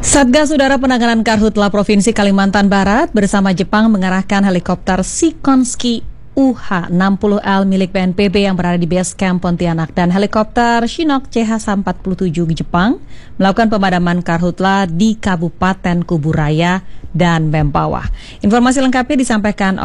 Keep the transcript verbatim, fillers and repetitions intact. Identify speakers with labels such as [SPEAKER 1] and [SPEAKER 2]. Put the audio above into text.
[SPEAKER 1] Satgas Udara Penanganan Karhutla Provinsi Kalimantan Barat bersama Jepang mengerahkan helikopter Sikorsky U H enam puluh L milik B N P B yang berada di base camp Pontianak dan helikopter Chinook C H empat puluh tujuh Jepang melakukan pemadaman karhutla di Kabupaten Kuburaya dan Mempawah. Informasi lengkapnya disampaikan